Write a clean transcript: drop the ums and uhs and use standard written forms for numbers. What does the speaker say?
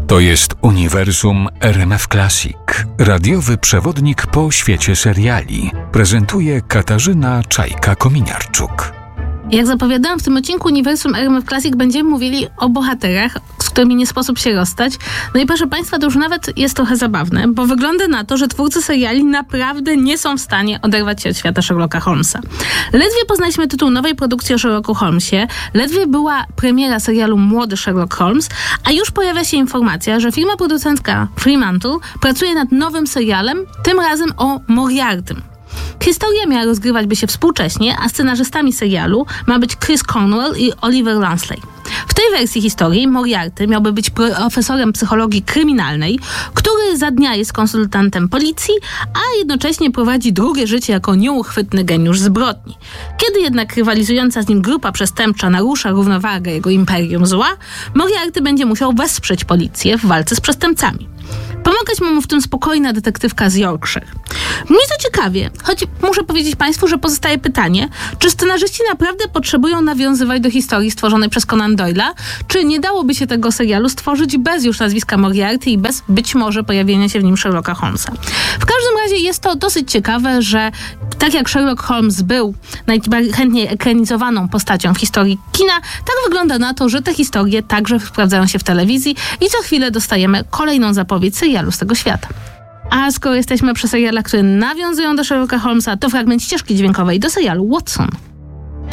To jest uniwersum RMF Classic. Radiowy przewodnik po świecie seriali. Prezentuje Katarzyna Czajka-Kominiarczuk. Jak zapowiadałam, w tym odcinku Uniwersum RMF Classic będziemy mówili o bohaterach, z którymi nie sposób się rozstać. No i proszę Państwa, to już nawet jest trochę zabawne, bo wygląda na to, że twórcy seriali naprawdę nie są w stanie oderwać się od świata Sherlocka Holmesa. Ledwie poznaliśmy tytuł nowej produkcji o Sherlocku Holmesie, ledwie była premiera serialu Młody Sherlock Holmes, a już pojawia się informacja, że firma producencka Fremantle pracuje nad nowym serialem, tym razem o Moriartym. Historia miała rozgrywać by się współcześnie, a scenarzystami serialu ma być Chris Cornwell i Oliver Lansley. W tej wersji historii Moriarty miałby być profesorem psychologii kryminalnej, który za dnia jest konsultantem policji, a jednocześnie prowadzi drugie życie jako nieuchwytny geniusz zbrodni. Kiedy jednak rywalizująca z nim grupa przestępcza narusza równowagę jego imperium zła, Moriarty będzie musiał wesprzeć policję w walce z przestępcami. Pomagać mu w tym spokojna detektywka z Yorkshire. Mnie to ciekawie, choć muszę powiedzieć Państwu, że pozostaje pytanie, czy scenarzyści naprawdę potrzebują nawiązywać do historii stworzonej przez Conan Doyle'a, czy nie dałoby się tego serialu stworzyć bez już nazwiska Moriarty i bez być może pojawienia się w nim Sherlocka Holmesa. W każdym razie jest to dosyć ciekawe, że tak jak Sherlock Holmes był najchętniej ekranizowaną postacią w historii kina, tak wygląda na to, że te historie także sprawdzają się w telewizji i co chwilę dostajemy kolejną zapowiedź serialu z tego świata. A skoro jesteśmy przy serialach, które nawiązują do Sherlocka Holmesa, to fragment ścieżki dźwiękowej do serialu Watson.